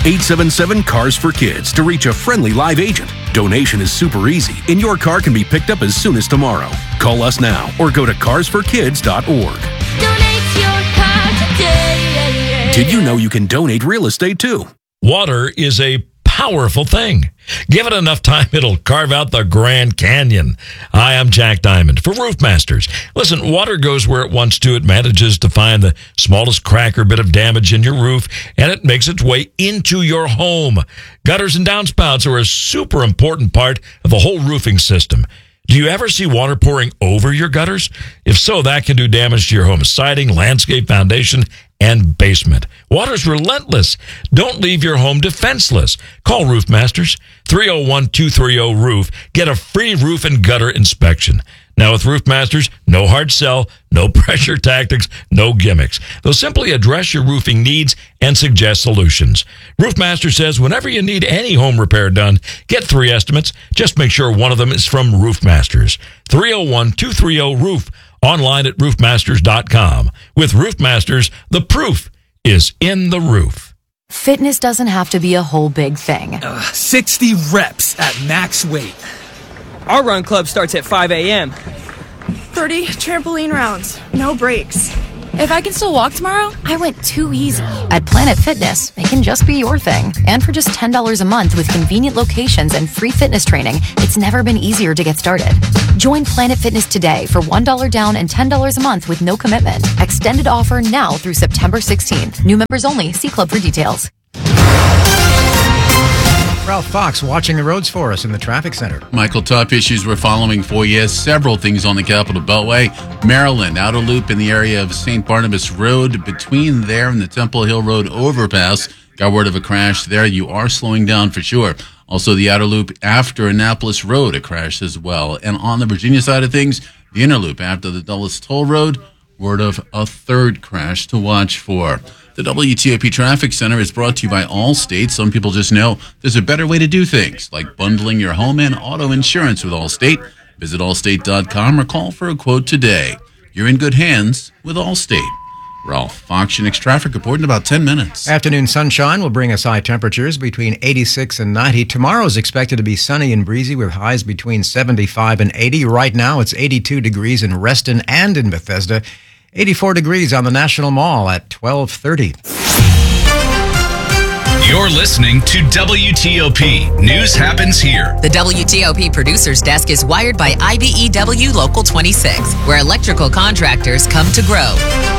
877-CARS-FOR-KIDS to reach a friendly live agent. Donation is super easy, and your car can be picked up as soon as tomorrow. Call us now or go to carsforkids.org. Donate your car today. Did you know you can donate real estate too? Water is a powerful thing. Give it enough time, it'll carve out the Grand Canyon. Hi, I'm Jack Diamond for Roof Masters. Listen, water goes where it wants to. It manages to find the smallest crack or bit of damage in your roof, and it makes its way into your home. Gutters and downspouts are a super important part of the whole roofing system. Do you ever see water pouring over your gutters? If so, that can do damage to your home's siding, landscape, foundation, and basement. Water's relentless. Don't leave your home defenseless. Call Roof Masters, 301-230-ROOF. Get a free roof and gutter inspection. Now with Roof Masters, no hard sell, no pressure tactics, no gimmicks. They'll simply address your roofing needs and suggest solutions. Roof Masters says whenever you need any home repair done, get 3 estimates. Just make sure one of them is from Roof Masters. 301-230-ROOF. Online at roofmasters.com. With Roof Masters, the proof is in the roof. Fitness doesn't have to be a whole big thing. 60 reps at max weight. Our run club starts at 5 a.m. 30 trampoline rounds, no breaks. If I can still walk tomorrow, I went too easy. At Planet Fitness, it can just be your thing. And for just $10 a month with convenient locations and free fitness training, it's never been easier to get started. Join Planet Fitness today for $1 down and $10 a month with no commitment. Extended offer now through September 16th. New members only. See club for details. Ralph Fox watching the roads for us in the traffic center. Michael, top issues we're following for you. Several things on the Capital Beltway. Maryland, outer loop in the area of St. Barnabas Road. Between there and the Temple Hill Road overpass. Got word of a crash there. You are slowing down for sure. Also, the outer loop after Annapolis Road, a crash as well. And on the Virginia side of things, the inner loop after the Dulles Toll Road. Word of a third crash to watch for. The WTOP Traffic Center is brought to you by Allstate. Some people just know there's a better way to do things, like bundling your home and auto insurance with Allstate. Visit allstate.com or call for a quote today. You're in good hands with Allstate. Ralph Fox, your next traffic report in about 10 minutes. Afternoon sunshine will bring us high temperatures between 86 and 90. Tomorrow is expected to be sunny and breezy with highs between 75 and 80. Right now it's 82 degrees in Reston and in Bethesda. 84 degrees on the National Mall at 12:30. You're listening to WTOP. News happens here. The WTOP Producers Desk is wired by IBEW Local 26, where electrical contractors come to grow.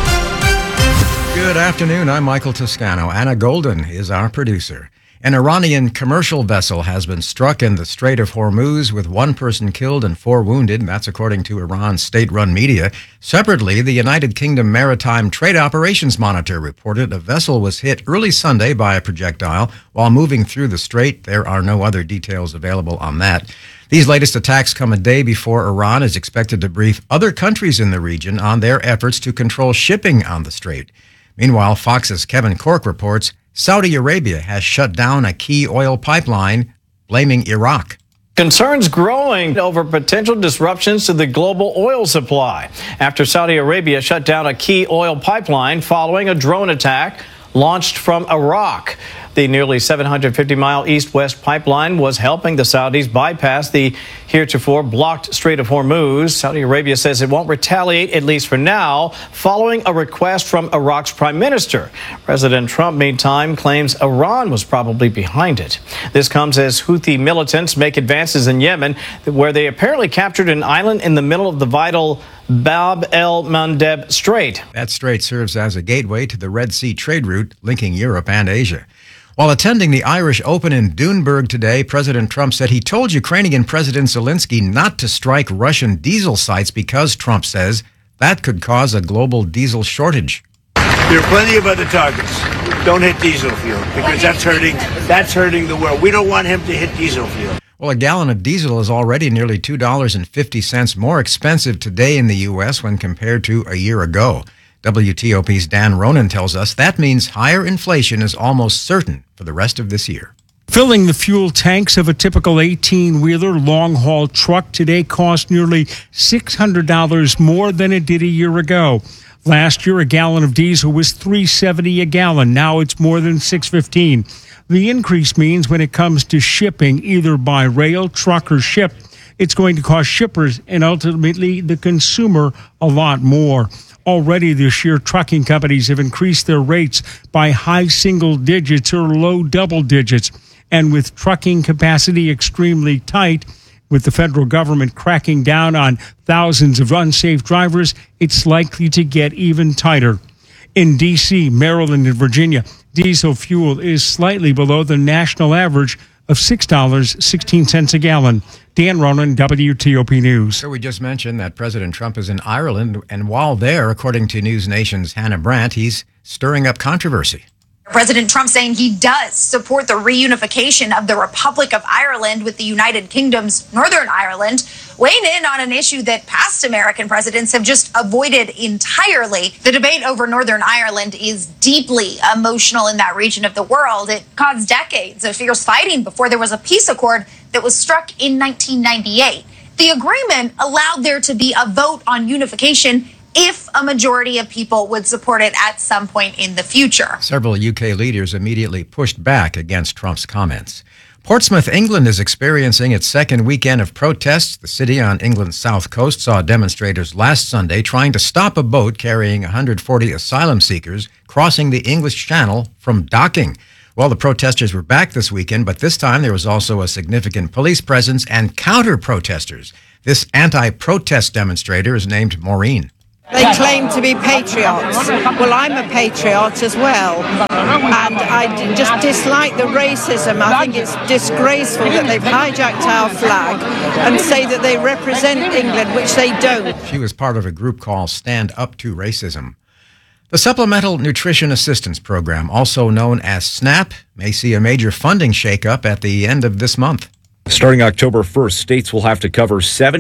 Good afternoon. I'm Michael Toscano. Anna Golden is our producer. An Iranian commercial vessel has been struck in the Strait of Hormuz with 1 person killed and 4 wounded. That's according to Iran's state-run media. Separately, the United Kingdom Maritime Trade Operations Monitor reported a vessel was hit early Sunday by a projectile while moving through the strait. There are no other details available on that. These latest attacks come a day before Iran is expected to brief other countries in the region on their efforts to control shipping on the strait. Meanwhile, Fox's Kevin Corke reports Saudi Arabia has shut down a key oil pipeline, blaming Iraq. Concerns growing over potential disruptions to the global oil supply after Saudi Arabia shut down a key oil pipeline following a drone attack launched from Iraq. The nearly 750-mile east-west pipeline was helping the Saudis bypass the heretofore blocked Strait of Hormuz. Saudi Arabia says it won't retaliate, at least for now, following a request from Iraq's prime minister. President Trump, meantime, claims Iran was probably behind it. This comes as Houthi militants make advances in Yemen, where they apparently captured an island in the middle of the vital Bab el-Mandeb Strait. That strait serves as a gateway to the Red Sea trade route linking Europe and Asia. While attending the Irish Open in Dunebirg today, President Trump said he told Ukrainian President Zelensky not to strike Russian diesel sites because, Trump says, that could cause a global diesel shortage. There are plenty of other targets. Don't hit diesel fuel because that's hurting the world. We don't want him to hit diesel fuel. Well, a gallon of diesel is already nearly $2.50 more expensive today in the U.S. when compared to a year ago. WTOP's Dan Ronan tells us that means higher inflation is almost certain for the rest of this year. Filling the fuel tanks of a typical 18-wheeler long-haul truck today cost nearly $600 more than it did a year ago. Last year, a gallon of diesel was $3.70 a gallon. Now it's more than $6.15. The increase means when it comes to shipping, either by rail, truck, or ship, it's going to cost shippers and ultimately the consumer a lot more. Already this year, trucking companies have increased their rates by high single digits or low double digits. And with trucking capacity extremely tight, with the federal government cracking down on thousands of unsafe drivers, it's likely to get even tighter. In D.C., Maryland, and Virginia, diesel fuel is slightly below the national average of $6.16 a gallon. Dan Ronan, WTOP News. So we just mentioned that President Trump is in Ireland, and while there, according to News Nation's Hannah Brandt, he's stirring up controversy. President Trump saying he does support the reunification of the Republic of Ireland with the United Kingdom's Northern Ireland, weighing in on an issue that past American presidents have just avoided entirely. The debate over Northern Ireland is deeply emotional in that region of the world. It caused decades of fierce fighting before there was a peace accord that was struck in 1998. The agreement allowed there to be a vote on unification if a majority of people would support it at some point in the future. Several UK leaders immediately pushed back against Trump's comments. Portsmouth, England is experiencing its second weekend of protests. The city on England's south coast saw demonstrators last Sunday trying to stop a boat carrying 140 asylum seekers crossing the English Channel from docking. Well, the protesters were back this weekend, but this time there was also a significant police presence and counter-protesters. This anti-protest demonstrator is named Maureen. They claim to be patriots. Well, I'm a patriot as well. And I just dislike the racism. I think it's disgraceful that they've hijacked our flag and say that they represent England, which they don't. She was part of a group called Stand Up to Racism. The Supplemental Nutrition Assistance Program, also known as SNAP, may see a major funding shakeup at the end of this month. Starting October 1st, states will have to cover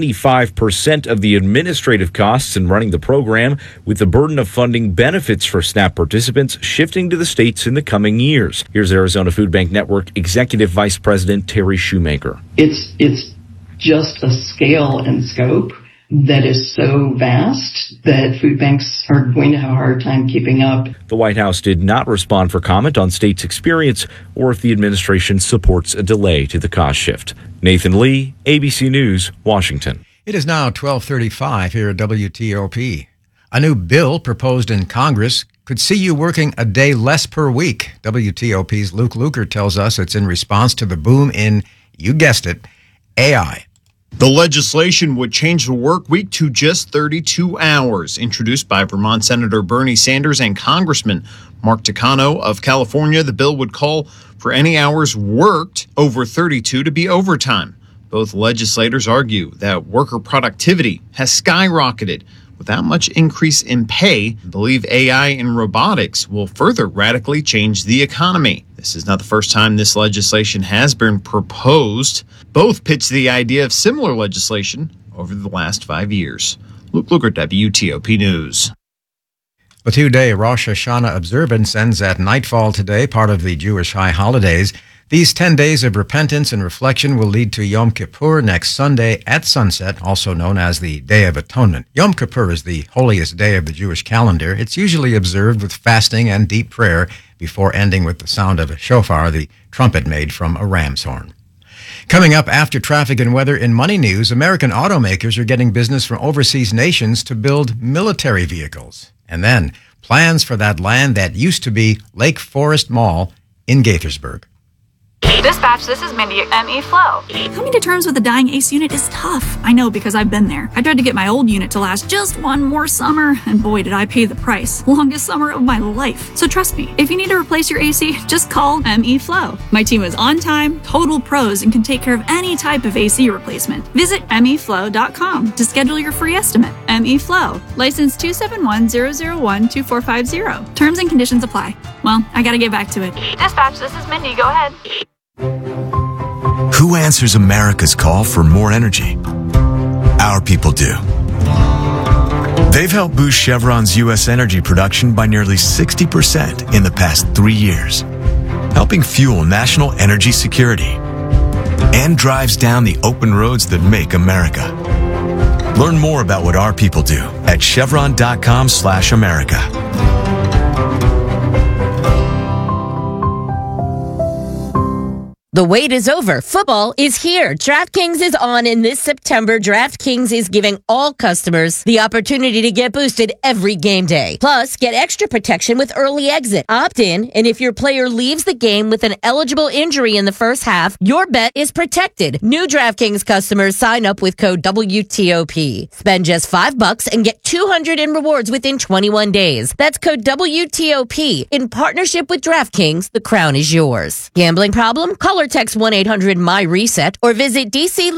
75% of the administrative costs in running the program, with the burden of funding benefits for SNAP participants shifting to the states in the coming years. Here's Arizona Food Bank Network Executive Vice President Terry Shoemaker. It's just a scale and scope that is so vast that food banks are going to have a hard time keeping up. The White House did not respond for comment on states' experience or if the administration supports a delay to the cost shift. Nathan Lee, ABC News, Washington. It is now 12:35 here at WTOP. A new bill proposed in Congress could see you working a day less per week. WTOP's Luke Luker tells us it's in response to the boom in, you guessed it, AI. The legislation would change the work week to just 32 hours, introduced by Vermont Senator Bernie Sanders and Congressman Mark Takano of California. The bill would call for any hours worked over 32 to be overtime. Both legislators argue that worker productivity has skyrocketed without much increase in pay, and believe AI and robotics will further radically change the economy. This is not the first time this legislation has been proposed. Both pitched the idea of similar legislation over the last 5 years. Luke Luker, WTOP News. The two-day Rosh Hashanah observance ends at nightfall today, part of the Jewish high holidays. These 10 days of repentance and reflection will lead to Yom Kippur next Sunday at sunset, also known as the Day of Atonement. Yom Kippur is the holiest day of the Jewish calendar. It's usually observed with fasting and deep prayer before ending with the sound of a shofar, the trumpet made from a ram's horn. Coming up after traffic and weather in Money News, American automakers are getting business from overseas nations to build military vehicles. And then, plans for that land that used to be Lake Forest Mall in Gaithersburg. Dispatch, this is Mindy at ME Flow. Coming to terms with a dying AC unit is tough. I know because I've been there. I tried to get my old unit to last just one more summer, and boy, did I pay the price. Longest summer of my life. So trust me, if you need to replace your AC, just call ME Flow. My team is on time, total pros, and can take care of any type of AC replacement. Visit meflow.com to schedule your free estimate. ME Flow, license 271-001-2450. Terms and conditions apply. Well, I gotta get back to it. Dispatch, this is Mindy. Go ahead. Who answers America's call for more energy? Our people do. They've helped boost Chevron's U.S. energy production by nearly 60% in the past 3 years, helping fuel national energy security and drives down the open roads that make America. Learn more about what our people do at chevron.com/America. The wait is over. Football is here. DraftKings is on, and this September, DraftKings is giving all customers the opportunity to get boosted every game day. Plus, get extra protection with early exit. Opt in, and if your player leaves the game with an eligible injury in the first half, your bet is protected. New DraftKings customers sign up with code WTOP. Spend just $5 and get $200 in rewards within 21 days. That's code WTOP. In partnership with DraftKings, the crown is yours. Gambling problem? Call or text 1-800-MY-RESET or visit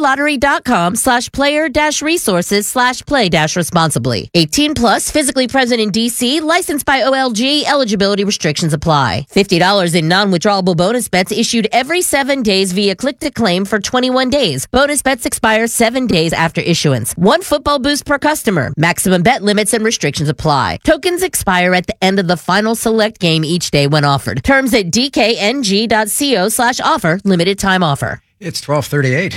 dclottery.com/player-resources/play-responsibly. 18 plus, physically present in DC, licensed by OLG, eligibility restrictions apply. $50 in non-withdrawable bonus bets issued every 7 days via click to claim for 21 days. Bonus bets expire 7 days after issuance. 1 football boost per customer. Maximum bet limits and restrictions apply. Tokens expire at the end of the final select game each day when offered. Terms at dkng.co/offer. Limited time offer. It's 12:38.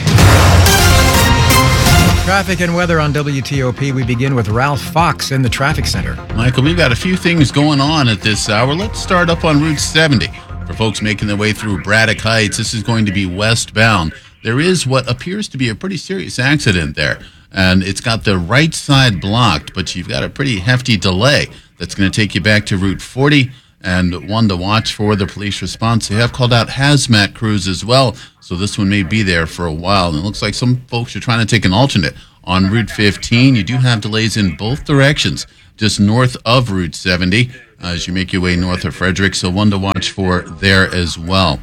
Traffic and weather on WTOP. We begin with Ralph Fox in the traffic center. Michael, we've got a few things going on at this hour. Let's start up on Route 70. For folks making their way through Braddock Heights, this is going to be westbound. There is what appears to be a pretty serious accident there, and it's got the right side blocked, but you've got a pretty hefty delay that's going to take you back to Route 40. And one to watch for the police response. They have called out hazmat crews as well, so this one may be there for a while. And it looks like some folks are trying to take an alternate on Route 15. You do have delays in both directions, just north of Route 70 as you make your way north of Frederick, so one to watch for there as well.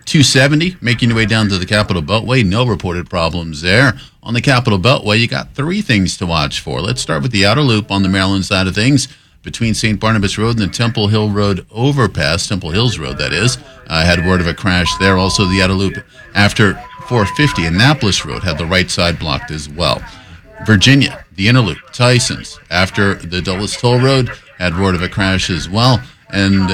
270, making your way down to the Capitol Beltway, no reported problems there. On the Capitol Beltway, you got 3 things to watch for. Let's start with the outer loop on the Maryland side of things. Between St. Barnabas Road and the Temple Hill Road overpass, Temple Hills Road, that is. I had word of a crash there. Also, the outer loop after 450, Annapolis Road, had the right side blocked as well. Virginia, the inner loop, Tyson's, after the Dulles Toll Road, had word of a crash as well. And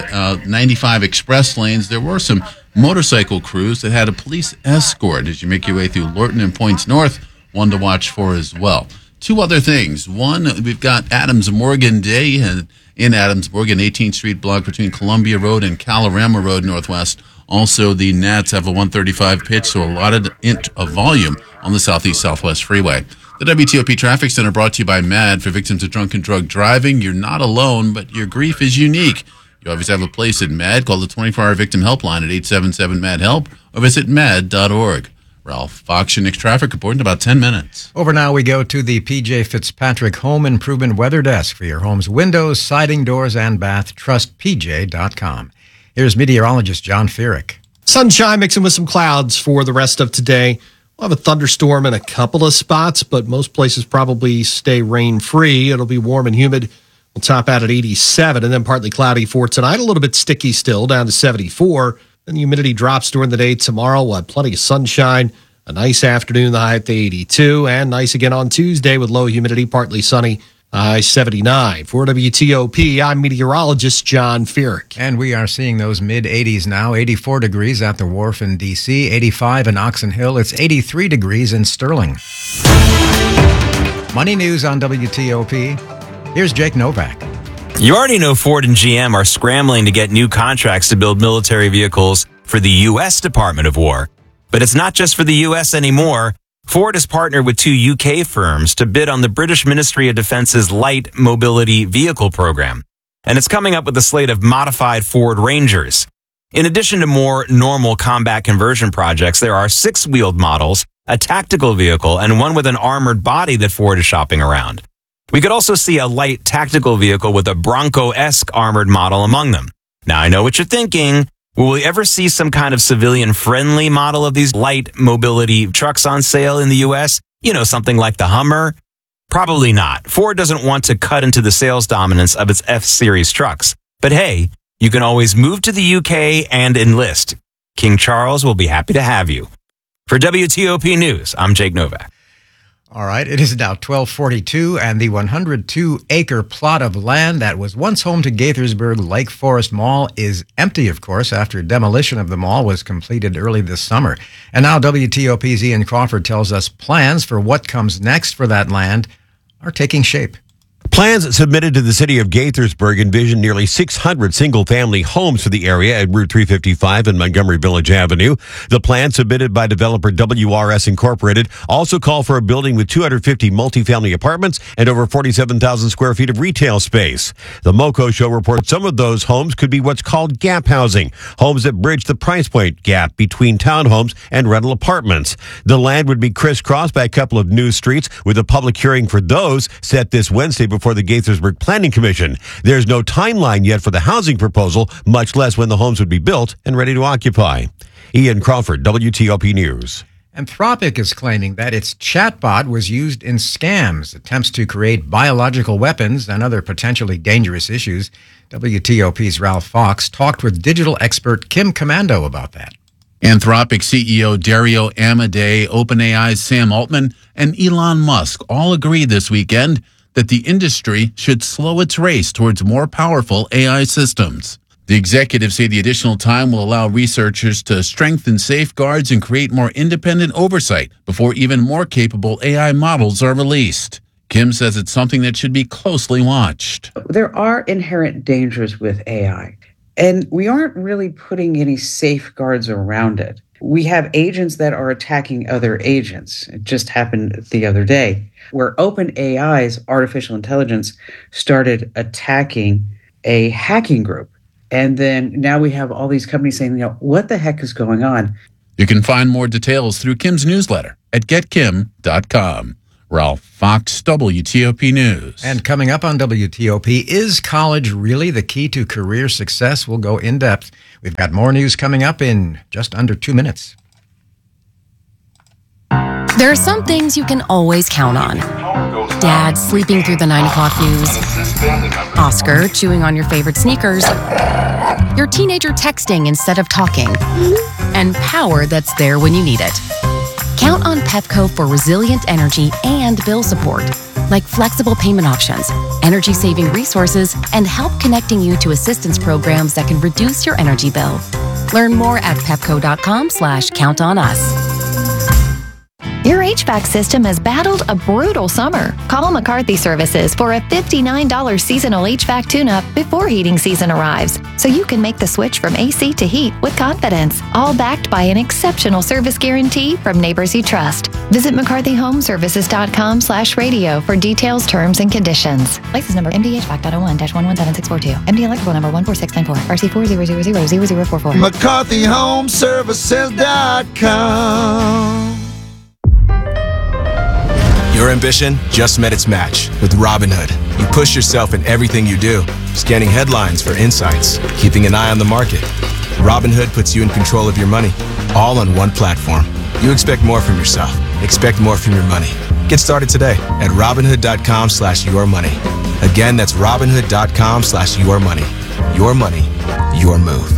95 express lanes, there were some motorcycle crews that had a police escort as you make your way through Lorton and Points North, one to watch for as well. 2 other things. One, we've got Adams Morgan Day in Adams Morgan, 18th Street block between Columbia Road and Calorama Road Northwest. Also, the Nats have a 135 pitch, so a lot of volume on the Southeast-Southwest Freeway. The WTOP Traffic Center brought to you by MAD. For victims of drunk and drug driving, you're not alone, but your grief is unique. You always have a place at MAD. Call the 24-hour victim helpline at 877-MAD-HELP or visit mad.org. Ralph Fox, your next traffic report in about 10 minutes. Over now, we go to the P.J. Fitzpatrick Home Improvement Weather Desk for your home's windows, siding, doors, and bath. TrustPJ.com. Here's meteorologist John Feerick. Sunshine mixing with some clouds for the rest of today. We'll have a thunderstorm in a couple of spots, but most places probably stay rain-free. It'll be warm and humid. We'll top out at 87, and then partly cloudy for tonight. A little bit sticky still, down to 74. Then the humidity drops during the day tomorrow. We'll have plenty of sunshine, a nice afternoon, the high at the 82, and nice again on Tuesday with low humidity, partly sunny, high 79. For WTOP, I'm meteorologist John Feerick. And we are seeing those mid-80s now, 84 degrees at the Wharf in D.C., 85 in Oxon Hill. It's 83 degrees in Sterling. Money news on WTOP. Here's Jake Novak. You already know Ford and GM are scrambling to get new contracts to build military vehicles for the U.S. Department of War. But it's not just for the U.S. anymore. Ford has partnered with 2 U.K. firms to bid on the British Ministry of Defence's Light Mobility Vehicle program. And it's coming up with a slate of modified Ford Rangers. In addition to more normal combat conversion projects, there are 6-wheeled models, a tactical vehicle, and one with an armored body that Ford is shopping around. We could also see a light tactical vehicle with a Bronco-esque armored model among them. Now, I know what you're thinking. Will we ever see some kind of civilian-friendly model of these light mobility trucks on sale in the U.S.? You know, something like the Hummer? Probably not. Ford doesn't want to cut into the sales dominance of its F-Series trucks. But hey, you can always move to the U.K. and enlist. King Charles will be happy to have you. For WTOP News, I'm Jake Novak. All right, it is now 12:42, and the 102-acre plot of land that was once home to Gaithersburg Lake Forest Mall is empty, of course, after demolition of the mall was completed early this summer. And now WTOP's Ian Crawford tells us plans for what comes next for that land are taking shape. Plans submitted to the city of Gaithersburg envision nearly 600 single-family homes for the area at Route 355 and Montgomery Village Avenue. The plan submitted by developer WRS Incorporated also call for a building with 250 multifamily apartments and over 47,000 square feet of retail space. The MoCo show reports some of those homes could be what's called gap housing, homes that bridge the price point gap between townhomes and rental apartments. The land would be crisscrossed by a couple of new streets, with a public hearing for those set this Wednesday before the Gaithersburg Planning Commission. There's no timeline yet for the housing proposal, much less when the homes would be built and ready to occupy. Ian Crawford, WTOP News. Anthropic is claiming that its chatbot was used in scams, attempts to create biological weapons, and other potentially dangerous issues. WTOP's Ralph Fox talked with digital expert Kim Komando about that. Anthropic CEO Dario Amodei, OpenAI's Sam Altman, and Elon Musk all agreed this weekend that the industry should slow its race towards more powerful AI systems. The executives say the additional time will allow researchers to strengthen safeguards and create more independent oversight before even more capable AI models are released. Kim says it's something that should be closely watched. There are inherent dangers with AI, and we aren't really putting any safeguards around it. We have agents that are attacking other agents. It just happened the other day, where OpenAI's artificial intelligence started attacking a hacking group. And then now we have all these companies saying, what the heck is going on? You can find more details through Kim's newsletter at getkim.com. Ralph Fox, WTOP News. And coming up on WTOP, is college really the key to career success? We'll go in depth. We've got more news coming up in just under 2 minutes. There are some things you can always count on. Dad sleeping through the 9 o'clock news. Oscar chewing on your favorite sneakers. Your teenager texting instead of talking. And power that's there when you need it. Count on Pepco for resilient energy and bill support, like flexible payment options, energy-saving resources, and help connecting you to assistance programs that can reduce your energy bill. Learn more at pepco.com/countonus. Your HVAC system has battled a brutal summer. Call McCarthy Services for a $59 seasonal HVAC tune-up before heating season arrives, so you can make the switch from AC to heat with confidence, all backed by an exceptional service guarantee from neighbors you trust. Visit McCarthyHomeservices.com/radio for details, terms, and conditions. License number MDHVAC.01-117642. MD electrical number 14694. RC40000044. McCarthyHomeservices.com. Your ambition just met its match with Robinhood. You push yourself in everything you do, scanning headlines for insights, keeping an eye on the market. Robinhood puts you in control of your money, all on one platform. You expect more from yourself. Expect more from your money. Get started today at Robinhood.com/yourmoney. Again, that's Robinhood.com/yourmoney. Your money, your move.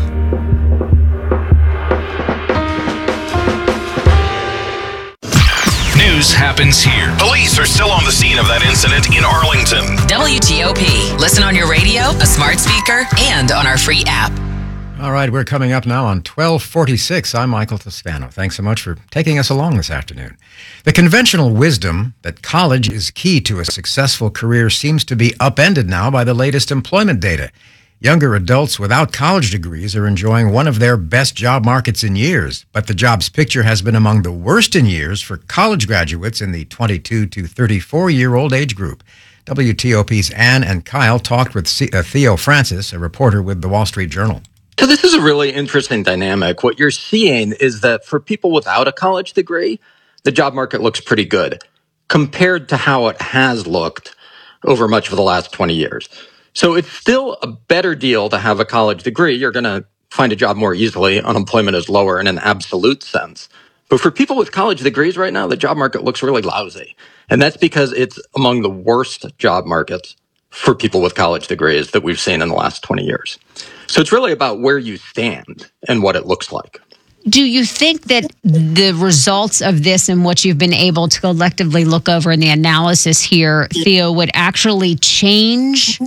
News happens here. Police are still on the scene of that incident in Arlington. WTOP. Listen on your radio, a smart speaker, and on our free app. All right, we're coming up now on 1246. I'm Michael Toscano. Thanks so much for taking us along this afternoon. The conventional wisdom that college is key to a successful career seems to be upended now by the latest employment data. Younger adults without college degrees are enjoying one of their best job markets in years, but the jobs picture has been among the worst in years for college graduates in the 22 to 34-year-old age group. WTOP's Ann and Kyle talked with Theo Francis, a reporter with the Wall Street Journal. So this is a really interesting dynamic. What you're seeing is that for people without a college degree, the job market looks pretty good compared to how it has looked over much of the last 20 years. So it's still a better deal to have a college degree. You're going to find a job more easily. Unemployment is lower in an absolute sense. But for people with college degrees right now, the job market looks really lousy. And that's because it's among the worst job markets for people with college degrees that we've seen in the last 20 years. So it's really about where you stand and what it looks like. Do you think that the results of this and what you've been able to collectively look over in the analysis here, Theo, would actually change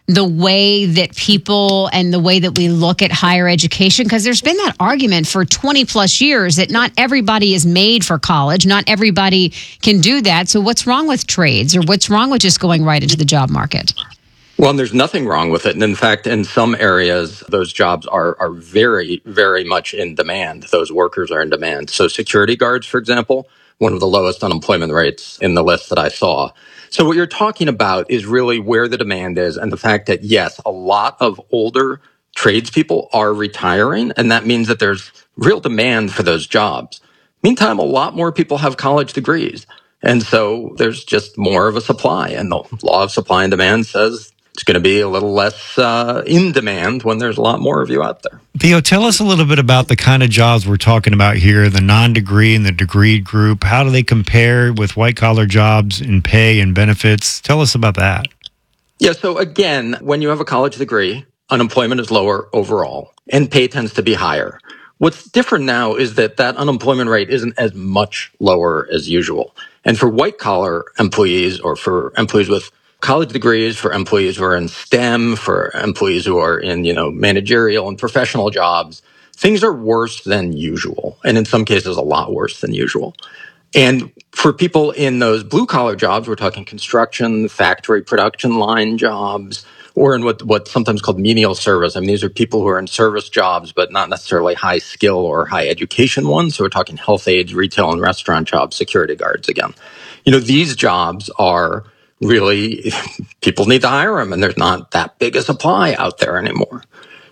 the way that people and the way that we look at higher education? Because there's been that argument for 20 plus years that not everybody is made for college. Not everybody can do that. So what's wrong with trades, or what's wrong with just going right into the job market? Well, there's nothing wrong with it. And in fact, in some areas, those jobs are very, very much in demand. Those workers are in demand. So security guards, for example, one of the lowest unemployment rates in the list that I saw. So what you're talking about is really where the demand is, and the fact that, yes, a lot of older tradespeople are retiring, and that means that there's real demand for those jobs. Meantime, a lot more people have college degrees. And so there's just more of a supply. And the law of supply and demand says it's going to be a little less in demand when there's a lot more of you out there. Theo, tell us a little bit about the kind of jobs we're talking about here, the non-degree and the degree group. How do they compare with white-collar jobs in pay and benefits? Tell us about that. Yeah, so again, when you have a college degree, unemployment is lower overall, and pay tends to be higher. What's different now is that unemployment rate isn't as much lower as usual. And for white-collar employees, or for employees with college degrees, for employees who are in STEM, for employees who are in, managerial and professional jobs, things are worse than usual. And in some cases, a lot worse than usual. And for people in those blue collar jobs, we're talking construction, factory production line jobs, or in what's sometimes called menial service. I mean, these are people who are in service jobs, but not necessarily high skill or high education ones. So we're talking health aides, retail and restaurant jobs, security guards again. These jobs are really, people need to hire them, and there's not that big a supply out there anymore.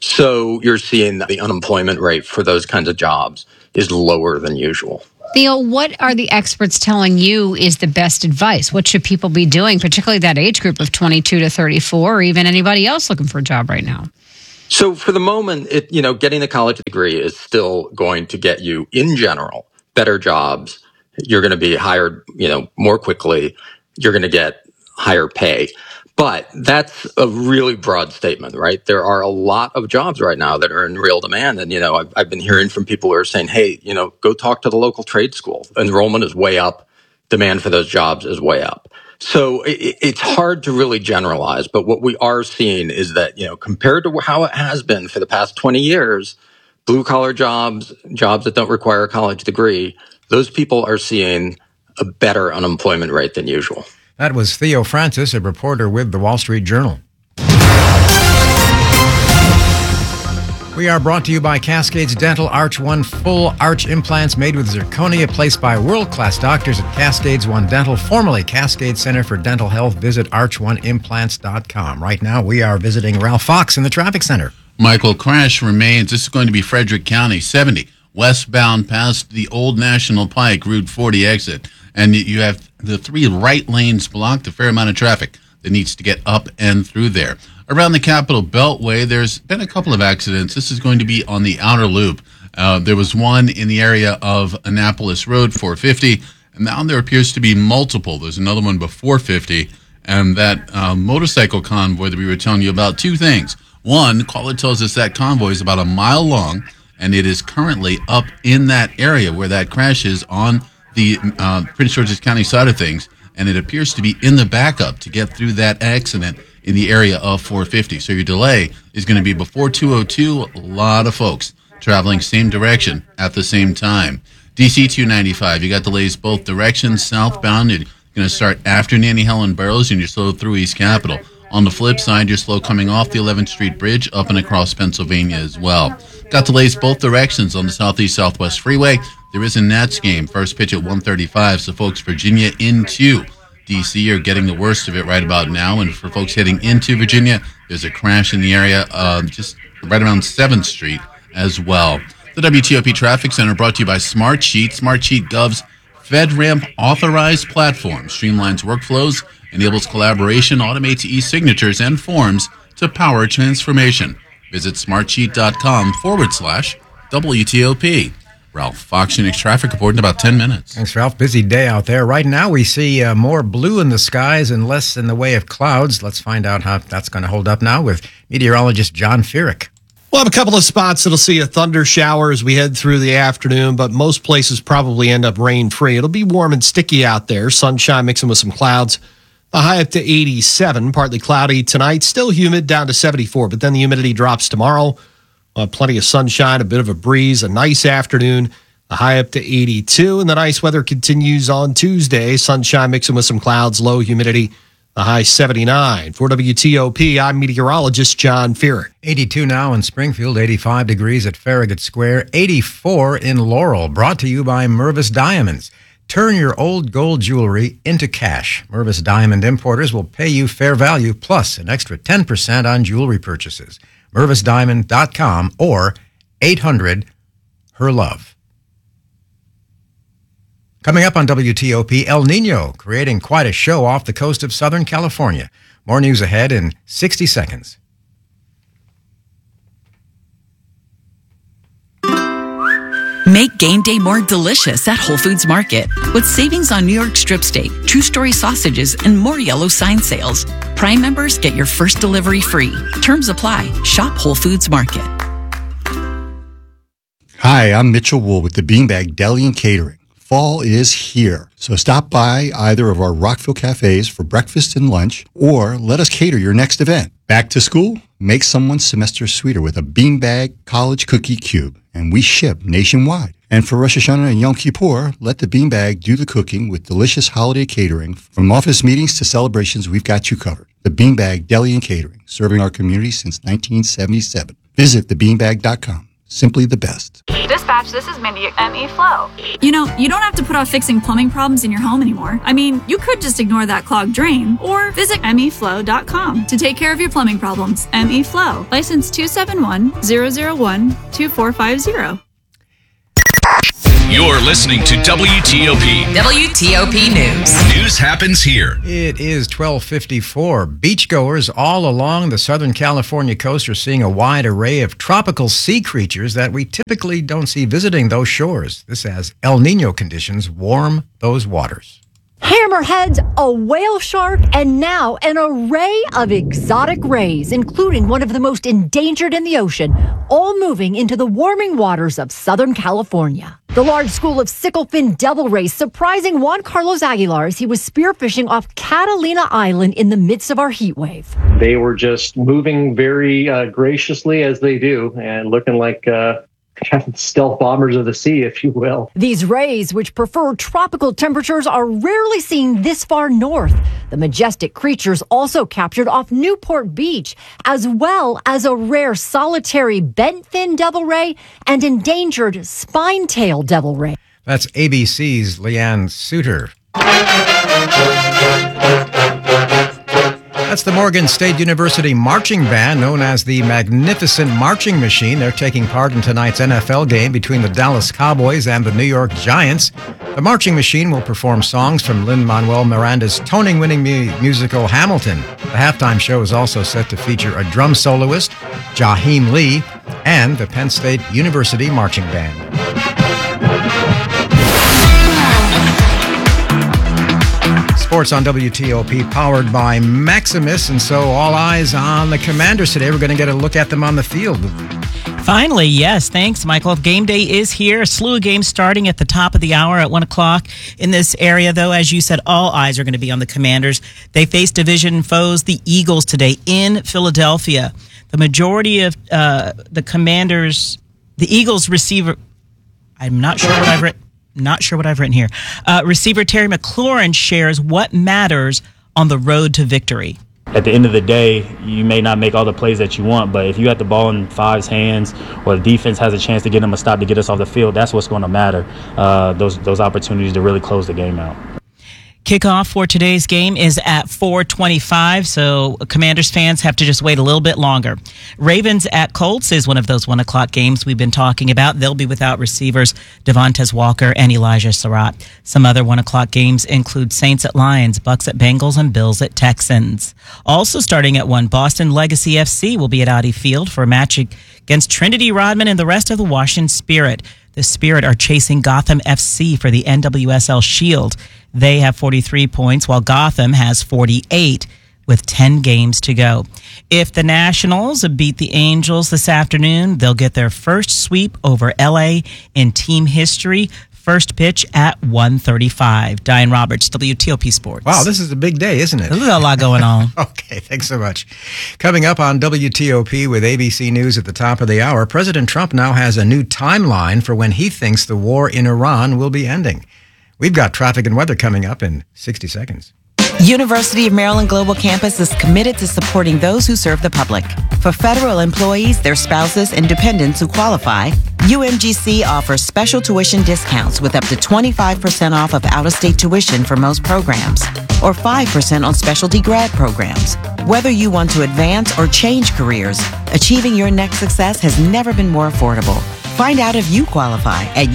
So you're seeing that the unemployment rate for those kinds of jobs is lower than usual. Theo, what are the experts telling you is the best advice? What should people be doing, particularly that age group of 22 to 34, or even anybody else looking for a job right now? So for the moment, getting a college degree is still going to get you, in general, better jobs. You're going to be hired, more quickly. You're going to get higher pay. But that's a really broad statement, right? There are a lot of jobs right now that are in real demand. And, I've been hearing from people who are saying, hey, go talk to the local trade school. Enrollment is way up. Demand for those jobs is way up. So it's hard to really generalize. But what we are seeing is that, compared to how it has been for the past 20 years, blue collar jobs that don't require a college degree, those people are seeing a better unemployment rate than usual. That was Theo Francis, a reporter with the Wall Street Journal. We are brought to you by Cascades Dental Arch One full arch implants made with zirconia, placed by world-class doctors at Cascades One Dental, formerly Cascade Center for Dental Health. Visit arch1implants.com. Right now, we are visiting Ralph Fox in the traffic center. Michael, crash remains. This is going to be Frederick County, 70, westbound past the old National Pike, Route 40 exit. And you have the 3 right lanes blocked, a fair amount of traffic that needs to get up and through there. Around the Capitol Beltway, there's been a couple of accidents. This is going to be on the outer loop. There was one in the area of Annapolis Road, 450, and now there appears to be multiple. There's another one before 50, and that motorcycle convoy that we were telling you about, 2 things. One, caller tells us that convoy is about a mile long, and it is currently up in that area where that crash is on the Prince George's County side of things, and it appears to be in the backup to get through that accident in the area of 450. So your delay is going to be before 202. A lot of folks traveling same direction at the same time. DC 295, you got delays both directions, southbound. You're going to start after Nanny Helen Burroughs, and you're slow through East Capitol. On the flip side, you're slow coming off the 11th Street Bridge up and across Pennsylvania as well. Got delays both directions on the Southeast-Southwest Freeway. There is a Nats game, first pitch at 1:35, so folks, Virginia into D.C. are getting the worst of it right about now. And for folks heading into Virginia, there's a crash in the area just right around 7th Street as well. The WTOP Traffic Center brought to you by Smartsheet. Smartsheet Gov's FedRAMP authorized platform streamlines workflows, enables collaboration, automates e-signatures and forms to power transformation. Visit smartsheet.com/WTOP. Ralph Fox, Phoenix Traffic Report in about 10 minutes. Thanks, Ralph. Busy day out there. Right now, we see more blue in the skies and less in the way of clouds. Let's find out how that's going to hold up now with meteorologist John Feerick. We'll have a couple of spots that'll see a thunder shower as we head through the afternoon, but most places probably end up rain-free. It'll be warm and sticky out there. Sunshine mixing with some clouds. The high up to 87, partly cloudy tonight, still humid down to 74, but then the humidity drops tomorrow. Plenty of sunshine, a bit of a breeze, a nice afternoon. The high up to 82, and the nice weather continues on Tuesday. Sunshine mixing with some clouds, low humidity, the high 79. For WTOP, I'm meteorologist John Fearon. 82 now in Springfield, 85 degrees at Farragut Square, 84 in Laurel. Brought to you by Mervis Diamonds. Turn your old gold jewelry into cash. Mervis Diamond Importers will pay you fair value plus an extra 10% on jewelry purchases. MervisDiamond.com or 800-HER-LOVE. Coming up on WTOP, El Nino creating quite a show off the coast of Southern California. More news ahead in 60 seconds. Make game day more delicious at Whole Foods Market with savings on New York strip steak, True Story sausages, and more yellow sign sales. Prime members get your first delivery free. Terms apply. Shop Whole Foods Market. Hi, I'm Mitchell Wool with the Beanbag Deli and Catering. Fall is here, so stop by either of our Rockville cafes for breakfast and lunch, or let us cater your next event. Back to school? Make someone's semester sweeter with a Beanbag College Cookie Cube, and we ship nationwide. And for Rosh Hashanah and Yom Kippur, let the Beanbag do the cooking with delicious holiday catering. From office meetings to celebrations, we've got you covered. The Beanbag Deli and Catering, serving our community since 1977. Visit thebeanbag.com. Simply the best. Dispatch, this is Mindy at ME Flow. You know, you don't have to put off fixing plumbing problems in your home anymore. I mean, you could just ignore that clogged drain or visit meflow.com to take care of your plumbing problems. ME Flow, license 271-001-2450. You're listening to WTOP. WTOP News. News happens here. It is 12:54. Beachgoers all along the Southern California coast are seeing a wide array of tropical sea creatures that we typically don't see visiting those shores. This as El Nino conditions warm those waters. Hammerheads, a whale shark, and now an array of exotic rays, including one of the most endangered in the ocean, all moving into the warming waters of Southern California. The large school of sicklefin devil rays surprising Juan Carlos Aguilar as he was spearfishing off Catalina Island in the midst of our heat wave. They were just moving very graciously as they do and looking like stealth bombers of the sea, if you will. These rays, which prefer tropical temperatures, are rarely seen this far north. The majestic creatures also captured off Newport Beach, as well as a rare solitary bent-fin devil ray and endangered spine-tail devil ray. That's ABC's Leanne Suter. That's the Morgan State University Marching Band, known as the Magnificent Marching Machine. They're taking part in tonight's NFL game between the Dallas Cowboys and the New York Giants. The Marching Machine will perform songs from Lin-Manuel Miranda's Tony-winning musical Hamilton. The halftime show is also set to feature a drum soloist, Jaheim Lee, and the Penn State University Marching Band. Sports on WTOP, powered by Maximus, and so all eyes on the Commanders today. We're going to get a look at them on the field. Finally, yes. Thanks, Michael. Game day is here. A slew of games starting at the top of the hour at 1 o'clock. In this area, though, as you said, all eyes are going to be on the Commanders. They face division foes, the Eagles, today in Philadelphia. The majority of the Commanders, the Eagles receiver, I'm not sure what I've written. Not sure what I've written here. Receiver Terry McLaurin shares what matters on the road to victory. At the end of the day, you may not make all the plays that you want, but if you got the ball in Five's hands or the defense has a chance to get him a stop to get us off the field, that's what's going to matter, those opportunities to really close the game out. Kickoff for today's game is at 4:25, so Commanders fans have to just wait a little bit longer. Ravens at Colts is one of those 1 o'clock games we've been talking about. They'll be without receivers Devontae Walker and Elijah Surratt. Some other 1 o'clock games include Saints at Lions, Bucks at Bengals, and Bills at Texans. Also starting at 1, Boston Legacy FC will be at Audi Field for a match against Trinity Rodman and the rest of the Washington Spirit. The Spirit are chasing Gotham FC for the NWSL Shield. They have 43 points, while Gotham has 48 with 10 games to go. If the Nationals beat the Angels this afternoon, they'll get their first sweep over LA in team history. First pitch at 1:35. Diane Roberts, WTOP Sports. Wow, this is a big day, isn't it? There's a lot going on. Okay, thanks so much. Coming up on WTOP with ABC News at the top of the hour, President Trump now has a new timeline for when he thinks the war in Iran will be ending. We've got traffic and weather coming up in 60 seconds. University of Maryland Global Campus is committed to supporting those who serve the public. For federal employees, their spouses, and dependents who qualify, UMGC offers special tuition discounts with up to 25% off of out-of-state tuition for most programs, or 5% on specialty grad programs. Whether you want to advance or change careers, achieving your next success has never been more affordable. Find out if you qualify at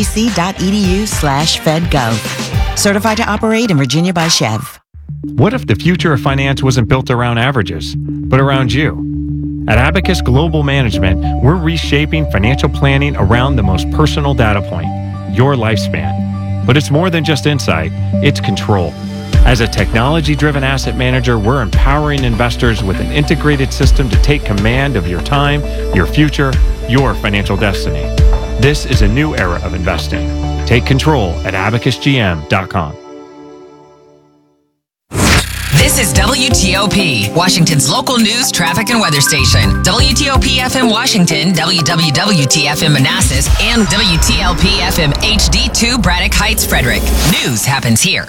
umgc.edu/fedgov. Certified to operate in Virginia by Chev. What if the future of finance wasn't built around averages, but around you? At Abacus Global Management, we're reshaping financial planning around the most personal data point, your lifespan. But it's more than just insight, it's control. As a technology-driven asset manager, we're empowering investors with an integrated system to take command of your time, your future, your financial destiny. This is a new era of investing. Take control at abacusgm.com. This is WTOP, Washington's local news, traffic, and weather station. WTOP FM Washington, WWWT-FM Manassas, and WTLP FM HD2 Braddock Heights, Frederick. News happens here.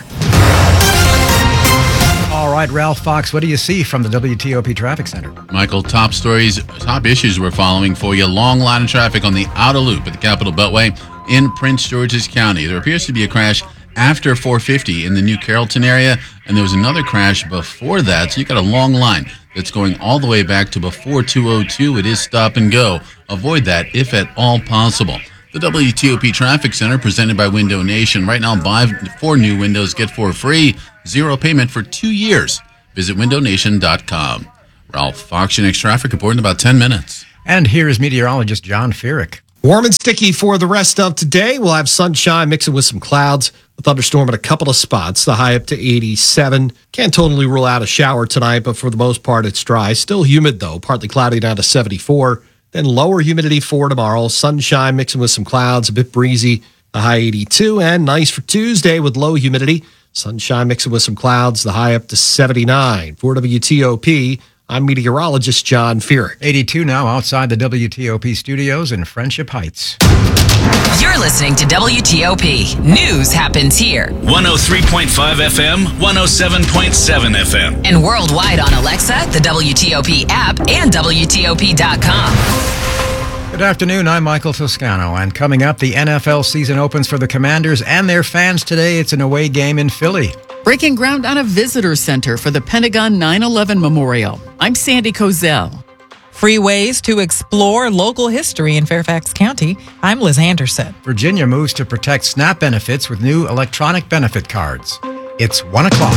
All right, Ralph Fox, what do you see from the WTOP Traffic Center? Michael, top issues we're following for you. Long line of traffic on the outer loop at the Capitol Beltway in Prince George's County. There appears to be a crash after 450 in the New Carrollton area, and there was another crash before that, so you got a long line that's going all the way back to before 202. It is stop and go. Avoid that if at all possible. The WTOP Traffic Center, presented by Window Nation. Right now, buy 4 new windows, get 4 free, 0 payment for 2 years. Visit windownation.com. Ralph Fox, your next traffic report in about 10 minutes. And here is meteorologist John Feerick. Warm and sticky for the rest of today. We'll have sunshine mixing with some clouds. A thunderstorm at a couple of spots, the high up to 87. Can't totally rule out a shower tonight, but for the most part, it's dry. Still humid, though, partly cloudy down to 74. Then lower humidity for tomorrow. Sunshine mixing with some clouds, a bit breezy, the high 82. And nice for Tuesday with low humidity. Sunshine mixing with some clouds, the high up to 79. For WTOP, I'm meteorologist John Feerick. 82 now outside the WTOP studios in Friendship Heights. You're listening to WTOP. News happens here. 103.5 FM, 107.7 FM. And worldwide on Alexa, the WTOP app, and WTOP.com. Good afternoon, I'm Michael Toscano, and coming up, the NFL season opens for the Commanders and their fans today. It's an away game in Philly. Breaking ground on a visitor center for the Pentagon 9/11 Memorial. I'm Sandy Kozel. Free ways to explore local history in Fairfax County. I'm Liz Anderson. Virginia moves to protect SNAP benefits with new electronic benefit cards. It's 1 o'clock.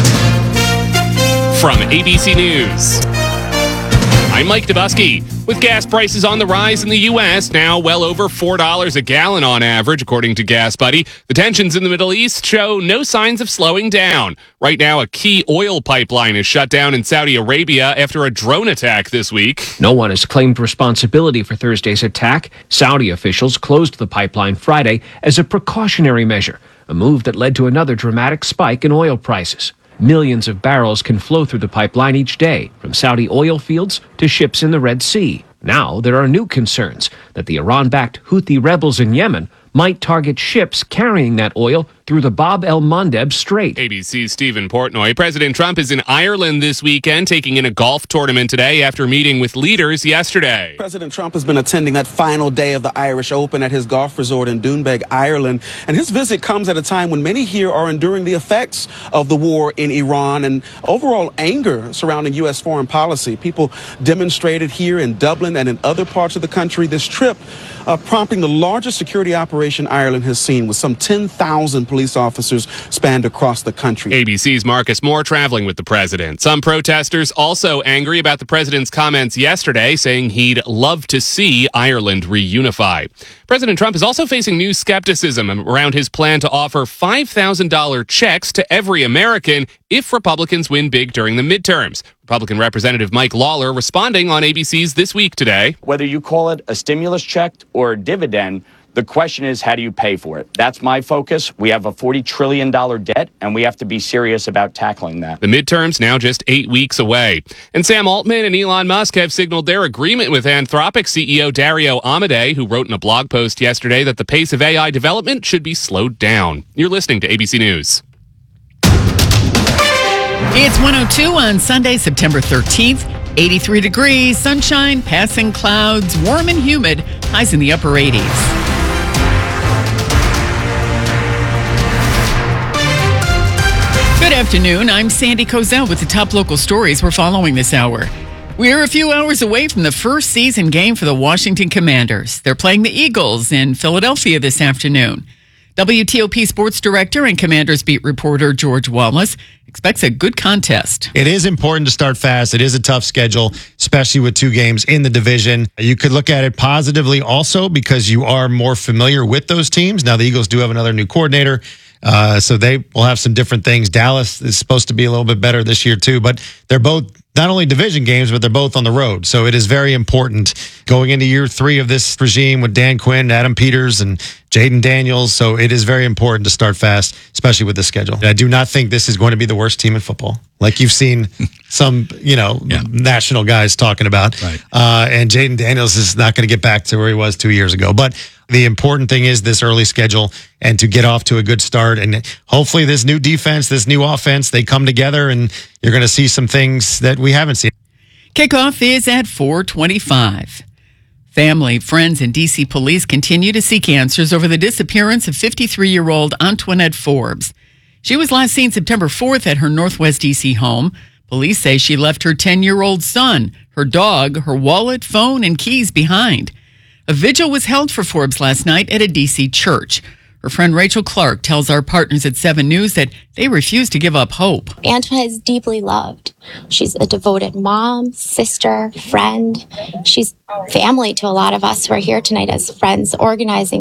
From ABC News, I'm Mike Dubusky. With gas prices on the rise in the U.S., now well over $4 a gallon on average, according to Gas Buddy, the tensions in the Middle East show no signs of slowing down. Right now, a key oil pipeline is shut down in Saudi Arabia after a drone attack this week. No one has claimed responsibility for Thursday's attack. Saudi officials closed the pipeline Friday as a precautionary measure, a move that led to another dramatic spike in oil prices. Millions of barrels can flow through the pipeline each day, from Saudi oil fields to ships in the Red Sea. Now there are new concerns that the Iran-backed Houthi rebels in Yemen might target ships carrying that oil through the Bab el-Mandeb Strait. ABC's Stephen Portnoy. President Trump is in Ireland this weekend, taking in a golf tournament today after meeting with leaders yesterday. President Trump has been attending that final day of the Irish Open at his golf resort in Doonbeg, Ireland. And his visit comes at a time when many here are enduring the effects of the war in Iran and overall anger surrounding U.S. foreign policy. People demonstrated here in Dublin and in other parts of the country this trip, prompting the largest security operation Ireland has seen, with some 10,000 police officers spanned across the country. ABC's Marcus Moore traveling with the president. Some protesters also angry about the president's comments yesterday, saying he'd love to see Ireland reunify. President Trump is also facing new skepticism around his plan to offer $5,000 checks to every American if Republicans win big during the midterms. Republican Representative Mike Lawler responding on ABC's This Week Today. Whether you call it a stimulus check or a dividend, The question is, how do you pay for it? That's my focus. We have a $40 trillion debt, and we have to be serious about tackling that. The midterms now just 8 weeks away. And Sam Altman and Elon Musk have signaled their agreement with Anthropic CEO Dario Amodei, who wrote in a blog post yesterday that the pace of AI development should be slowed down. You're listening to ABC News. It's 102 on Sunday, September 13th. 83 degrees, sunshine, passing clouds, warm and humid, highs in the upper 80s. Good afternoon. I'm Sandy Kozel with the top local stories we're following this hour. We're a few hours away from the first season game for the Washington Commanders. They're playing the Eagles in Philadelphia this afternoon. WTOP sports director and Commanders beat reporter George Wallace expects a good contest. It is important to start fast. It is a tough schedule, especially with 2 games in the division. You could look at it positively also because you are more familiar with those teams. Now, the Eagles do have another new coordinator, so they will have some different things. Dallas is supposed to be a little bit better this year, too, but they're both not only division games, but they're both on the road. So it is very important going into year 3 of this regime with Dan Quinn, Adam Peters, and Jaden Daniels. So it is very important to start fast, especially with the schedule. I do not think this is going to be the worst team in football. Like you've seen some, national guys talking about. Right. And Jaden Daniels is not going to get back to where he was 2 years ago. But the important thing is this early schedule and to get off to a good start. And hopefully this new defense, this new offense, they come together and you're going to see some things that we haven't seen. Kickoff is at 4:25. Family, friends, and D.C. police continue to seek answers over the disappearance of 53-year-old Antoinette Forbes. She was last seen September 4th at her Northwest D.C. home. Police say she left her 10-year-old son, her dog, her wallet, phone, and keys behind. A vigil was held for Forbes last night at a D.C. church. Her friend Rachel Clark tells our partners at 7 News that they refuse to give up hope. Antoinette is deeply loved. She's a devoted mom, sister, friend. She's family to a lot of us who are here tonight as friends organizing